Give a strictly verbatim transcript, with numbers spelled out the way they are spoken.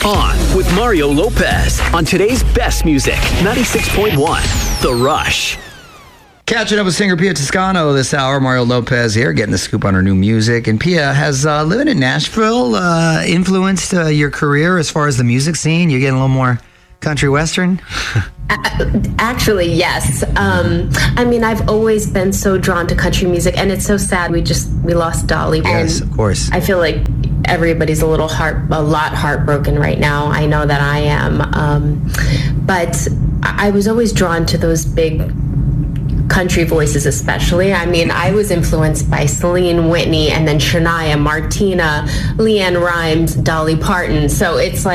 On with Mario Lopez on today's best music, ninety-six point one, The Rush. Catching up with singer Pia Toscano this hour. Mario Lopez here, getting the scoop on her new music. And Pia, has uh, living in Nashville uh, influenced uh, your career as far as the music scene? You're getting a little more country western? Actually, yes. Um, I mean, I've always been so drawn to country music, and it's so sad we just we lost Dolly. Yes, and of course. I feel like everybody's a little heart, a lot heartbroken right now. I know that I am, um, but I was always drawn to those big country voices, especially. I mean, I was influenced by Celine, Whitney, and then Shania, Martina, LeAnn Rimes, Dolly Parton. So it's like